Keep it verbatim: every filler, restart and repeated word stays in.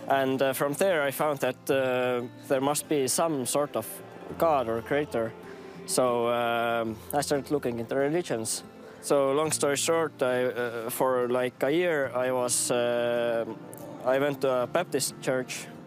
And uh, from there I found that uh, there must be some sort of God or creator. So um, I started looking into religions. So long story short, I, uh, for like a year I was, uh, I went to a Baptist church.